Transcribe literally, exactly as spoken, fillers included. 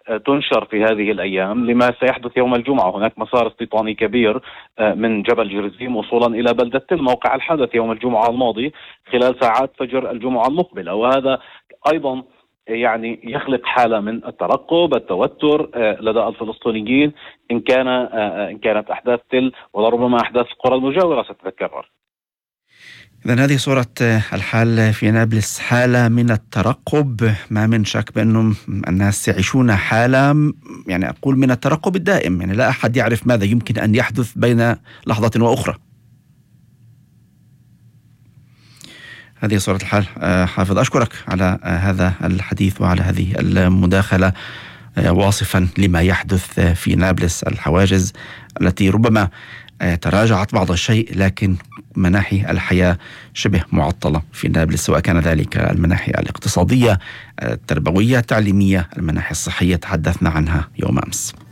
تنشر في هذه الأيام لما سيحدث يوم الجمعة. هناك مسار استيطاني كبير من جبل جرزيم وصولا إلى بلدة تل موقع الحدث يوم الجمعة الماضي خلال ساعات فجر الجمعة المقبلة، وهذا أيضا يعني يخلق حالة من الترقب التوتر لدى الفلسطينيين إن كان إن كانت أحداث تل ولربما أحداث القرى المجاورة ستتكرر. إذن هذه صورة الحال في نابلس، حالة من الترقب، ما من شك بأنه الناس يعيشون حالة يعني أقول من الترقب الدائم، يعني لا أحد يعرف ماذا يمكن أن يحدث بين لحظة وأخرى. هذه صورة الحال. حافظ، أشكرك على هذا الحديث وعلى هذه المداخلة واصفا لما يحدث في نابلس، الحواجز التي ربما تراجعت بعض الشيء لكن مناحي الحياة شبه معطلة في نابلس، سواء كان ذلك المناحي الاقتصادية، التربوية، التعليمية، المناحي الصحية تحدثنا عنها يوم أمس.